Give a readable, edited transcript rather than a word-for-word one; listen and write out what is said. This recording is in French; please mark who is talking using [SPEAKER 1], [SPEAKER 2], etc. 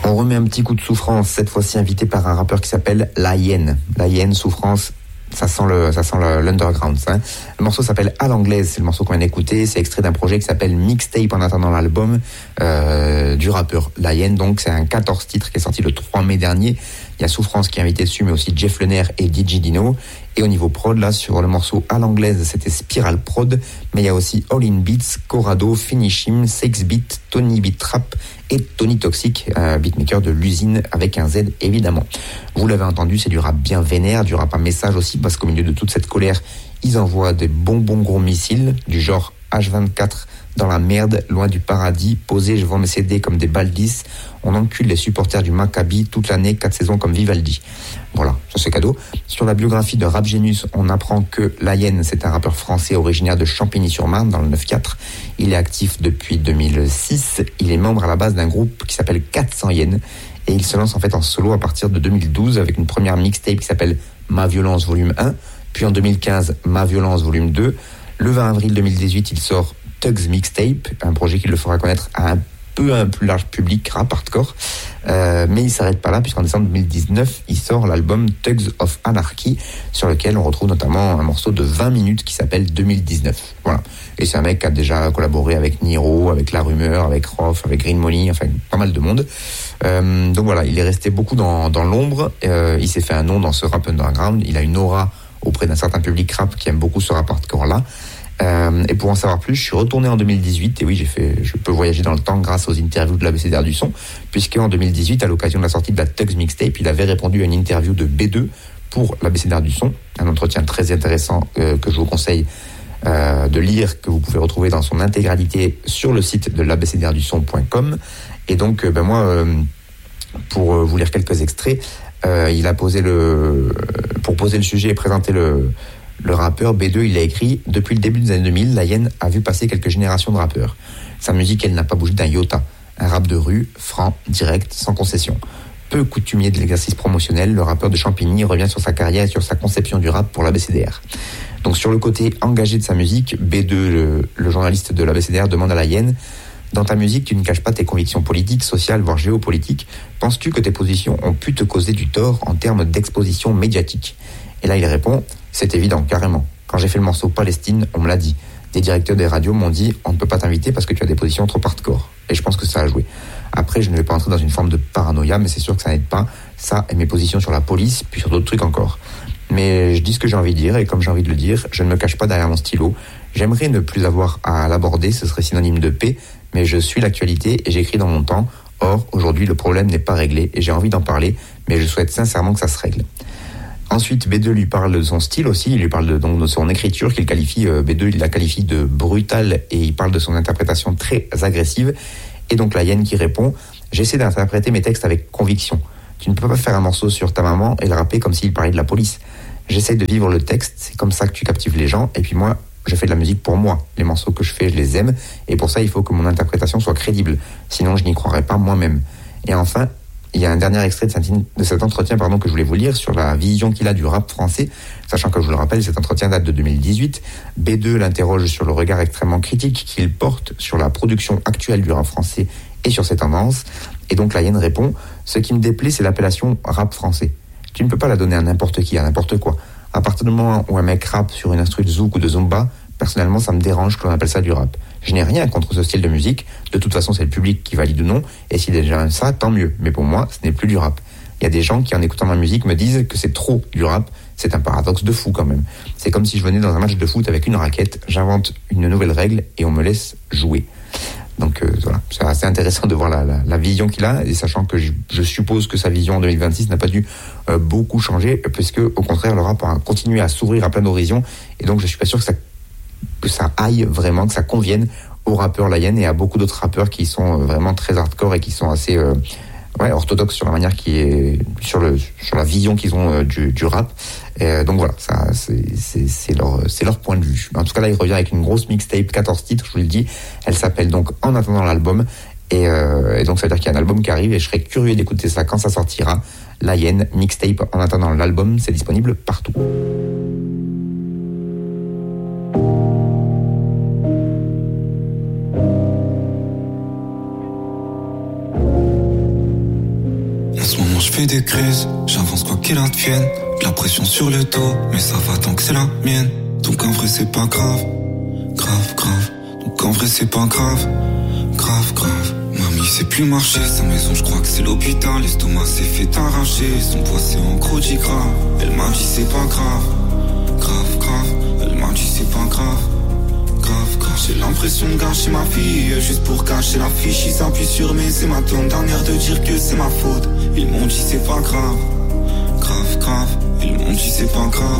[SPEAKER 1] On remet un petit coup de souffrance, cette fois-ci invité par un rappeur qui s'appelle La Hyène. La Hyène, souffrance, ça sent l'underground, ça. Hein. Le morceau s'appelle À l'anglaise, c'est le morceau qu'on vient d'écouter. C'est extrait d'un projet qui s'appelle Mixtape en attendant l'album du rappeur La Hyène. Donc c'est un 14 titres qui est sorti le 3 mai dernier. Il y a Souffrance qui est invité dessus, mais aussi Jeff Lenner et DJ Dino. Et au niveau prod, là, sur le morceau À l'anglaise, c'était Spiral Prod. Mais il y a aussi All In Beats, Corrado, Finish Him, Sex Beat, Tony Beat Trap et Tony Toxic, beatmaker de l'usine avec un Z évidemment. Vous l'avez entendu, c'est du rap bien vénère, du rap à message aussi, parce qu'au milieu de toute cette colère, ils envoient des bonbons gros missiles, du genre H24 dans la merde, loin du paradis, posé, je vends mes CD comme des baldis, on encule les supporters du Maccabi toute l'année, 4 saisons comme Vivaldi. Voilà, ça c'est cadeau. Sur la biographie de Rap Genius, on apprend que La Hyène, c'est un rappeur français originaire de Champigny-sur-Marne, dans le 9-4. Il est actif depuis 2006. Il est membre à la base d'un groupe qui s'appelle 400 Hyènes. Et il se lance en fait en solo à partir de 2012 avec une première mixtape qui s'appelle Ma Violence Volume 1. Puis en 2015, Ma Violence Volume 2. Le 20 avril 2018, il sort Tugs Mixtape, un projet qui le fera connaître à un plus large public, rap hardcore. Mais il ne s'arrête pas là, puisqu'en décembre 2019, il sort l'album Tugs of Anarchy, sur lequel on retrouve notamment un morceau de 20 minutes qui s'appelle 2019. Voilà. Et c'est un mec qui a déjà collaboré avec Niro, avec La Rumeur, avec Rof, avec Green Money, enfin pas mal de monde. Donc voilà, il est resté beaucoup dans l'ombre. Il s'est fait un nom dans ce rap underground. Il a une aura auprès d'un certain public rap qui aime beaucoup ce rap hardcore-là. Et pour en savoir plus, je suis retourné en 2018 et oui, je peux voyager dans le temps grâce aux interviews de l'ABCDR du son, puisqu'en 2018, à l'occasion de la sortie de la Tugs Mixtape, il avait répondu à une interview de B2 pour l'ABCDR du son, un entretien très intéressant que je vous conseille de lire, que vous pouvez retrouver dans son intégralité sur le site de l'abcdrduson.com. Et donc, pour vous lire quelques extraits, il a pour poser le sujet et présenter le rappeur B2, il a écrit « Depuis le début des années 2000, La Hyène a vu passer quelques générations de rappeurs. Sa musique, elle n'a pas bougé d'un iota. Un rap de rue, franc, direct, sans concession. Peu coutumier de l'exercice promotionnel, le rappeur de Champigny revient sur sa carrière et sur sa conception du rap pour l'ABCDR. Donc sur le côté engagé de sa musique, B2, le journaliste de l'ABCDR, demande à La Hyène « Dans ta musique, tu ne caches pas tes convictions politiques, sociales, voire géopolitiques. Penses-tu que tes positions ont pu te causer du tort en termes d'exposition médiatique ?» Et là, il répond « C'est évident, carrément. Quand j'ai fait le morceau Palestine, on me l'a dit. Des directeurs des radios m'ont dit « On ne peut pas t'inviter parce que tu as des positions trop hardcore. » Et je pense que ça a joué. Après, je ne vais pas entrer dans une forme de paranoïa, mais c'est sûr que ça n'aide pas. Ça et mes positions sur la police, puis sur d'autres trucs encore. Mais je dis ce que j'ai envie de dire, et comme j'ai envie de le dire, je ne me cache pas derrière mon stylo. J'aimerais ne plus avoir à l'aborder, ce serait synonyme de paix, mais je suis l'actualité et j'écris dans mon temps. Or, aujourd'hui, le problème n'est pas réglé, et j'ai envie d'en parler, mais je souhaite sincèrement que ça se règle. Ensuite, B2 lui parle de son style aussi, il lui parle donc de son écriture qu'il qualifie, B2 il la qualifie de brutale et il parle de son interprétation très agressive. Et donc la Hyène qui répond « J'essaie d'interpréter mes textes avec conviction. Tu ne peux pas faire un morceau sur ta maman et le rapper comme s'il parlait de la police. J'essaie de vivre le texte, c'est comme ça que tu captives les gens et puis moi, je fais de la musique pour moi. Les morceaux que je fais, je les aime et pour ça, il faut que mon interprétation soit crédible. Sinon, je n'y croirais pas moi-même. » Et enfin, il y a un dernier extrait de cet entretien que je voulais vous lire sur la vision qu'il a du rap français, sachant que je vous le rappelle, cet entretien date de 2018. B2 l'interroge sur le regard extrêmement critique qu'il porte sur la production actuelle du rap français et sur ses tendances. Et donc la Hyène répond « Ce qui me déplaît, c'est l'appellation rap français. Tu ne peux pas la donner à n'importe qui, à n'importe quoi. À partir du moment où un mec rappe sur une instru de zouk ou de zumba, personnellement, ça me dérange que l'on appelle ça du rap. Je n'ai rien contre ce style de musique. De toute façon, c'est le public qui valide ou non. Et s'il est déjà ça, tant mieux. Mais pour moi, ce n'est plus du rap. Il y a des gens qui, en écoutant ma musique, me disent que c'est trop du rap. C'est un paradoxe de fou quand même. C'est comme si je venais dans un match de foot avec une raquette, j'invente une nouvelle règle et on me laisse jouer. Donc voilà, c'est assez intéressant de voir la vision qu'il a, et sachant que je suppose que sa vision en 2026 n'a pas dû beaucoup changer, puisque au contraire, le rap a continué à s'ouvrir à plein d'horizons. Et donc je suis pas sûr que ça aille vraiment, que ça convienne aux rappeurs La Hyène et à beaucoup d'autres rappeurs qui sont vraiment très hardcore et qui sont assez orthodoxes sur la manière qui est sur la vision qu'ils ont du rap. Donc voilà, ça c'est leur point de vue. En tout cas là, il revient avec une grosse mixtape, 14 titres, je vous le dis. Elle s'appelle donc En attendant l'album et donc ça veut dire qu'il y a un album qui arrive et je serais curieux d'écouter ça quand ça sortira. La Hyène mixtape En attendant l'album, c'est disponible partout.
[SPEAKER 2] ce moment je fais des crises, j'avance quoi qu'il advienne. De la pression sur le dos, mais ça va tant que c'est la mienne. Donc en vrai c'est pas grave, grave, grave. Donc en vrai c'est pas grave, grave, grave. Mamie sait plus marcher, sa maison je crois que c'est l'hôpital. L'estomac s'est fait arracher, son poids c'est en gros dit grave. Elle m'a dit c'est pas grave, grave, grave. Elle m'a dit c'est pas grave, grave, grave. J'ai l'impression de gâcher ma fille, juste pour cacher la fiche. Ils s'appuient sur mes, c'est ma tonne dernière de dire que c'est ma faute. Ils m'ont dit c'est pas grave, grave, grave. Ils m'ont dit c'est pas grave.